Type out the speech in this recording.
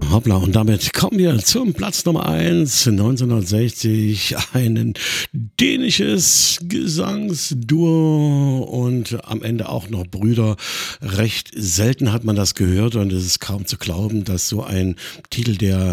Hoppla, und damit kommen wir zum Platz Nummer 1, 1960, ein dänisches Gesangsduo und am Ende auch noch Brüder. Recht selten hat man das gehört und es ist kaum zu glauben, dass so ein Titel, der